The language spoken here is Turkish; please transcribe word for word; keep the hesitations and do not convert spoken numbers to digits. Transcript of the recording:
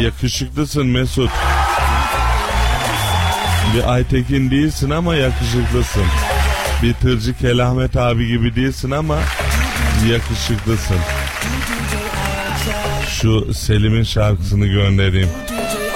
Yakışıklısın Mesut. Bir Aytekin değilsin ama yakışıklısın. Bir Tırcı Kelahmet abi gibi değilsin ama yakışıklısın. Şu Selim'in şarkısını göndereyim.